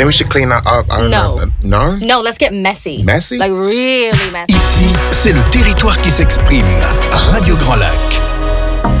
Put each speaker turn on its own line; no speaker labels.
Then we should clean that up. I don't know. No?
No, let's get messy.
Messy?
Like really messy.
Ici, c'est le territoire qui s'exprime. Radio Grand Lac.